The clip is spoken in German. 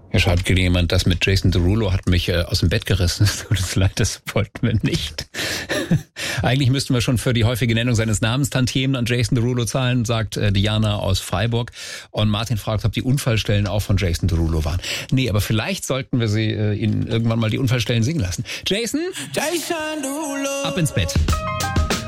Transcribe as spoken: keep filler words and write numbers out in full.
Hier schreibt gerade jemand, das mit Jason Derulo hat mich äh, aus dem Bett gerissen. Es tut uns leid, das wollten wir nicht. Eigentlich müssten wir schon für die häufige Nennung seines Namens Tantiemen an Jason Derulo zahlen, sagt äh, Diana aus Freiburg. Und Martin fragt, ob die Unfallstellen auch von Jason Derulo waren. Nee, aber vielleicht sollten wir sie äh, ihn irgendwann mal die Unfallstellen singen lassen. Jason? Jason Derulo. Ab ins Bett.